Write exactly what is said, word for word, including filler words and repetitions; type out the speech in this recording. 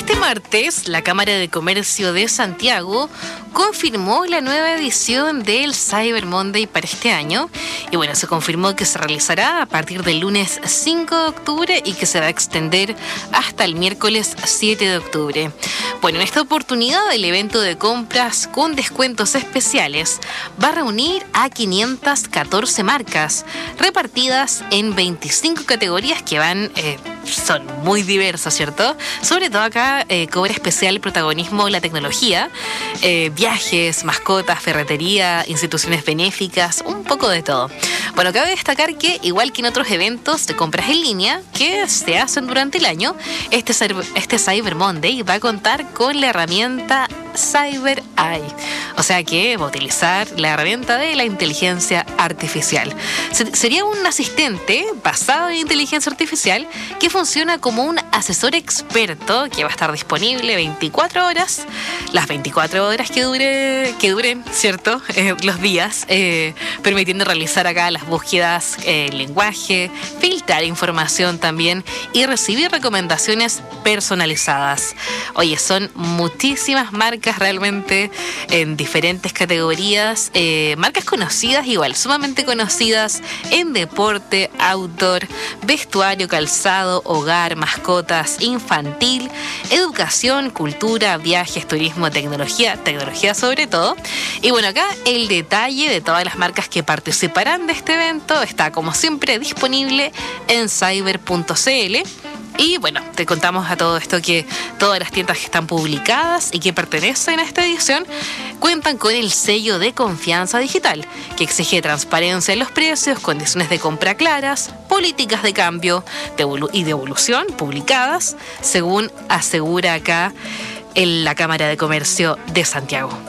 Este martes, la Cámara de Comercio de Santiago confirmó la nueva edición del Cyber Monday para este año. Y bueno, se confirmó que se realizará a partir del lunes cinco de octubre y que se va a extender hasta el miércoles siete de octubre. Bueno, en esta oportunidad, el evento de compras con descuentos especiales va a reunir a quinientas catorce marcas repartidas en veinticinco categorías que van... Eh, son muy diversas, ¿cierto? Sobre todo acá eh, cobra especial protagonismo la tecnología, eh, viajes, mascotas, ferretería, instituciones benéficas, un poco de todo. Bueno, cabe destacar que, igual que en otros eventos de compras en línea que se hacen durante el año, este, este Cyber Monday va a contar con la herramienta Cyber Eye. O sea que va a utilizar la herramienta de la inteligencia artificial. Sería un asistente basado en inteligencia artificial que funciona como un asesor experto que va a estar disponible veinticuatro horas, las veinticuatro horas que dure que duren, ¿cierto? Eh, los días, eh, permitiendo realizar acá las búsquedas en eh, lenguaje, filtrar información también y recibir recomendaciones personalizadas. Oye, son muchísimas marcas realmente en diferentes categorías, eh, marcas conocidas igual, sumamente conocidas en deporte, outdoor, vestuario, calzado, hogar, mascotas, infantil, educación, cultura, viajes, turismo, tecnología, tecnología sobre todo. Y bueno, acá el detalle de todas las marcas que participarán de este evento está como siempre disponible en cyber punto c l. Y bueno, te contamos a todo esto que todas las tiendas que están publicadas y que pertenecen a esta edición cuentan con el sello de confianza digital, que exige transparencia en los precios, condiciones de compra claras, políticas de cambio y devolución publicadas, según asegura acá en la Cámara de Comercio de Santiago.